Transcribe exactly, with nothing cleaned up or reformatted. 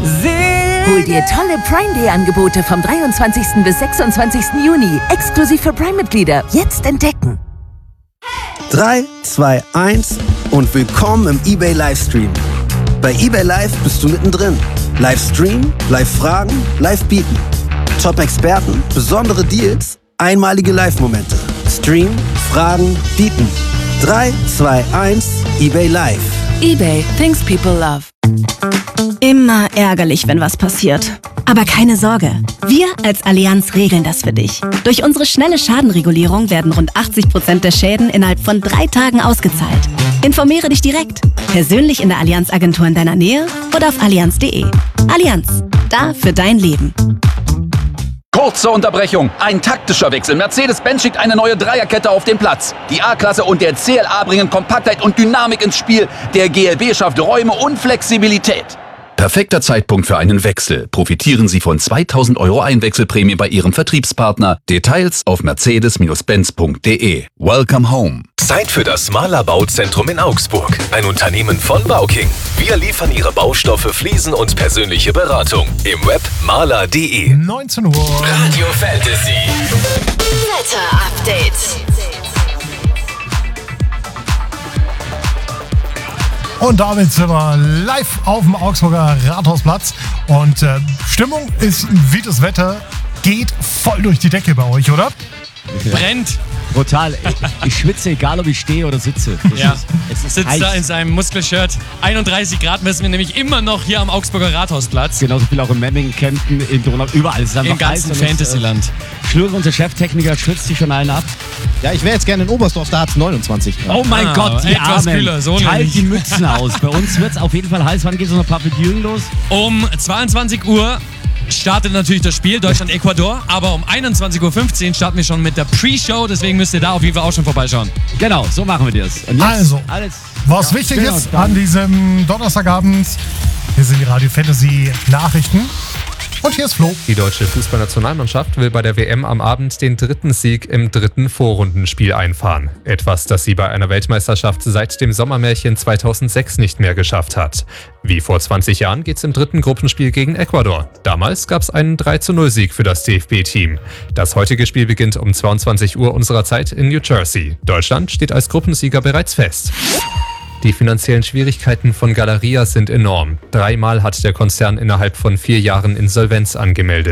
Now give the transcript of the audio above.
Hol dir tolle Prime Day Angebote vom dreiundzwanzigsten bis sechsundzwanzigsten Juni. Exklusiv für Prime-Mitglieder. Jetzt entdecken. drei, zwei, eins und willkommen im eBay Livestream. Bei eBay Live bist du mittendrin. Livestream, Live-Fragen, Live-Bieten. Top-Experten, besondere Deals, einmalige Live-Momente. Stream, Fragen, Bieten. drei, zwei, eins, eBay Live. eBay, things people love. Immer ärgerlich, wenn was passiert. Aber keine Sorge, wir als Allianz regeln das für dich. Durch unsere schnelle Schadenregulierung werden rund achtzig Prozent der Schäden innerhalb von drei Tagen ausgezahlt. Informiere dich direkt, persönlich in der Allianz-Agentur in deiner Nähe oder auf allianz punkt de. Allianz, da für dein Leben. Kurze Unterbrechung. Ein taktischer Wechsel. Mercedes-Benz schickt eine neue Dreierkette auf den Platz. Die A-Klasse und der C L A bringen Kompaktheit und Dynamik ins Spiel. Der G L B schafft Räume und Flexibilität. Perfekter Zeitpunkt für einen Wechsel. Profitieren Sie von zweitausend Euro Einwechselprämie bei Ihrem Vertriebspartner. Details auf mercedes Benz punkt de. Welcome home. Zeit für das Mahler Bauzentrum in Augsburg. Ein Unternehmen von Bauking. Wir liefern Ihre Baustoffe, Fliesen und persönliche Beratung. Im Web mahler punkt de. neunzehn Uhr. Radio Fantasy. Wetter-Update. Und damit sind wir live auf dem Augsburger Rathausplatz. Und äh, Stimmung ist wie das Wetter. Geht voll durch die Decke bei euch, oder? Brennt. Brutal. Ich schwitze, egal ob ich stehe oder sitze. Das ja, ist, es ist sitzt heiß. da in seinem Muskelshirt. einunddreißig Grad messen wir nämlich immer noch hier am Augsburger Rathausplatz. Genauso viel auch in Memmingen, Kempten, in Donau, überall. Es ist einfach im ganzen heiß. Fantasyland. Äh, Schlur, unser Cheftechniker, schwitzt sich schon allen ab. Ja, ich wäre jetzt gerne in Oberstdorf, da hat es neunundzwanzig Grad. Oh mein ah, Gott, die etwas Armen. kühler, so Teilt nämlich. die Mützen aus. Bei uns wird es auf jeden Fall heiß. Wann geht so eine Papillon los? Um zweiundzwanzig Uhr startet natürlich das Spiel Deutschland-Ecuador, aber um einundzwanzig Uhr fünfzehn starten wir schon mit der Pre-Show, deswegen müsst ihr da auf jeden Fall auch schon vorbeischauen. Genau, so machen wir das. Und jetzt Also, alles, was ja, wichtig genau, ist dann. an diesem Donnerstagabend, hier sind die Radio Fantasy Nachrichten. Und hier ist Flo. Die deutsche Fußballnationalmannschaft will bei der W M am Abend den dritten Sieg im dritten Vorrundenspiel einfahren. Etwas, das sie bei einer Weltmeisterschaft seit dem Sommermärchen zweitausendsechs nicht mehr geschafft hat. Wie vor zwanzig Jahren geht's im dritten Gruppenspiel gegen Ecuador. Damals gab's einen drei zu null Sieg für das D F B-Team. Das heutige Spiel beginnt um zweiundzwanzig Uhr unserer Zeit in New Jersey. Deutschland steht als Gruppensieger bereits fest. Die finanziellen Schwierigkeiten von Galeria sind enorm. Dreimal hat der Konzern innerhalb von vier Jahren Insolvenz angemeldet.